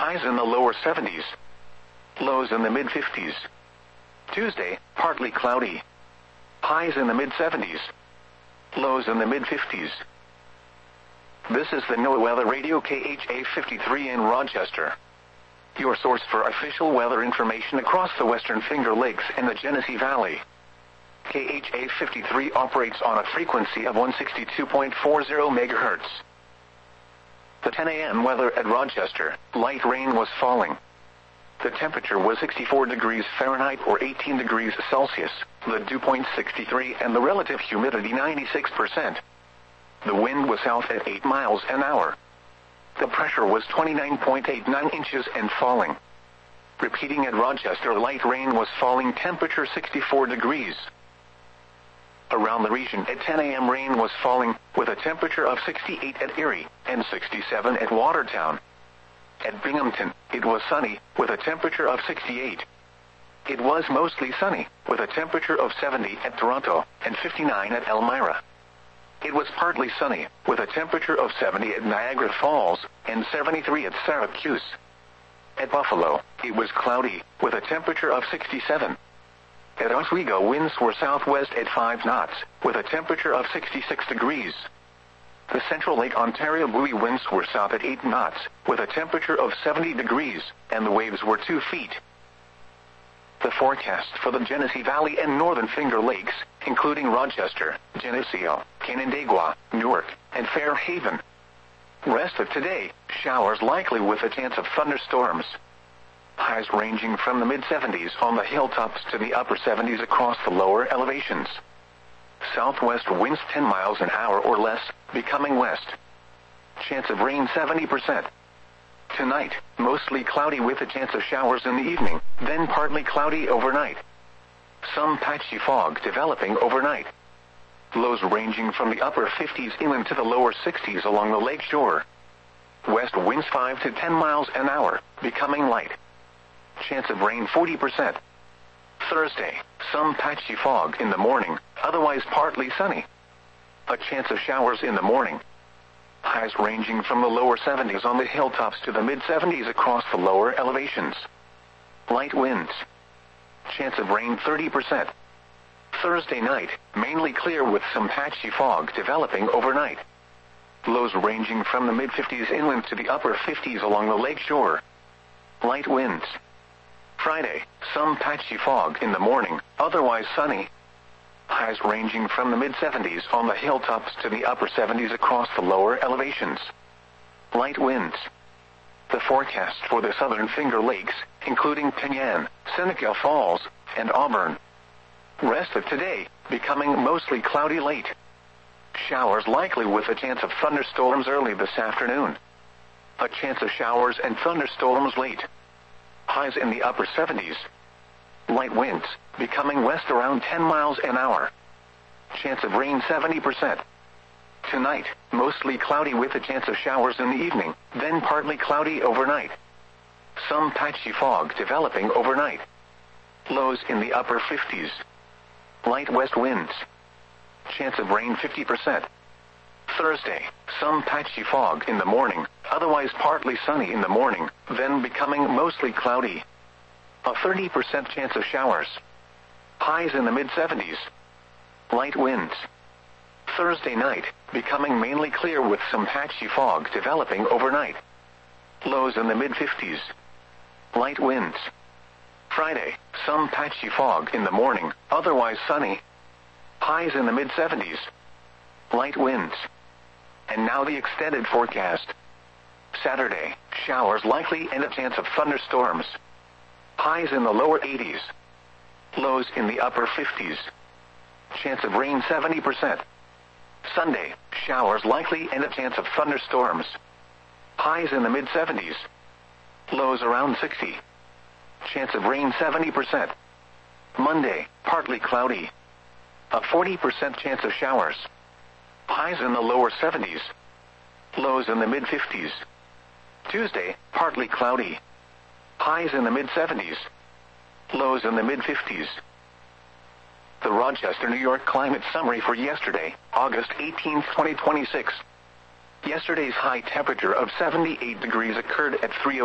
highs in the lower 70s. Lows in the mid-50s. Tuesday, partly cloudy. Highs in the mid-70s. Lows in the mid-50s. This is the NOAA Weather Radio KHA 53 in Rochester. Your source for official weather information across the Western Finger Lakes and the Genesee Valley. KHA 53 operates on a frequency of 162.40 MHz. The 10 a.m. weather at Rochester, light rain was falling. The temperature was 64 degrees Fahrenheit or 18 degrees Celsius, the dew point 63 and the relative humidity 96%. The wind was south at 8 miles an hour. The pressure was 29.89 inches and falling. Repeating at Rochester, light rain was falling, temperature 64 degrees. Around the region at 10 a.m. rain was falling, with a temperature of 68 at Erie and 67 at Watertown. At Binghamton, it was sunny, with a temperature of 68. It was mostly sunny, with a temperature of 70 at Toronto and 59 at Elmira. It was partly sunny, with a temperature of 70 at Niagara Falls and 73 at Syracuse. At Buffalo, it was cloudy, with a temperature of 67. At Oswego, winds were southwest at 5 knots, with a temperature of 66 degrees. The Central Lake Ontario buoy winds were south at 8 knots, with a temperature of 70 degrees, and the waves were 2 feet. The forecast for the Genesee Valley and Northern Finger Lakes, including Rochester, Geneseo, Canandaigua, Newark, and Fairhaven. Rest of today, showers likely with a chance of thunderstorms. Highs ranging from the mid-70s on the hilltops to the upper 70s across the lower elevations. Southwest winds 10 miles an hour or less, becoming west. Chance of rain 70%. Tonight, mostly cloudy with a chance of showers in the evening, then partly cloudy overnight. Some patchy fog developing overnight. Lows ranging from the upper 50s inland to the lower 60s along the lake shore. West winds 5 to 10 miles an hour, becoming light. Chance of rain 40%. Thursday, some patchy fog in the morning, otherwise partly sunny. A chance of showers in the morning. Highs ranging from the lower 70s on the hilltops to the mid-70s across the lower elevations. Light winds. Chance of rain 30%. Thursday night, mainly clear with some patchy fog developing overnight. Lows ranging from the mid-50s inland to the upper 50s along the lake shore. Light winds. Friday, some patchy fog in the morning, otherwise sunny. Highs ranging from the mid-70s on the hilltops to the upper 70s across the lower elevations. Light winds. The forecast for the Southern Finger Lakes, including Penyan, Seneca Falls, and Auburn. Rest of today, becoming mostly cloudy late. Showers likely with a chance of thunderstorms early this afternoon. A chance of showers and thunderstorms late. Highs in the upper 70s. Light winds, becoming west around 10 miles an hour. Chance of rain 70%. Tonight, mostly cloudy with a chance of showers in the evening, then partly cloudy overnight. Some patchy fog developing overnight. Lows in the upper 50s. Light west winds. Chance of rain 50%. Thursday, some patchy fog in the morning, otherwise partly sunny in the morning, then becoming mostly cloudy. A 30% chance of showers. Highs in the mid-70s. Light winds. Thursday night, becoming mainly clear with some patchy fog developing overnight. Lows in the mid-50s. Light winds. Friday, some patchy fog in the morning, otherwise sunny. Highs in the mid-70s. Light winds. And now the extended forecast. Saturday, showers likely and a chance of thunderstorms. Highs in the lower 80s. Lows in the upper 50s. Chance of rain 70%. Sunday, showers likely and a chance of thunderstorms. Highs in the mid-70s. Lows around 60. Chance of rain 70%. Monday, partly cloudy. A 40% chance of showers. Highs in the lower 70s. Lows in the mid-50s. Tuesday, partly cloudy. Highs in the mid-70s. Lows in the mid-50s. The Rochester, New York climate summary for yesterday, August 18, 2026. Yesterday's high temperature of 78 degrees occurred at 3:00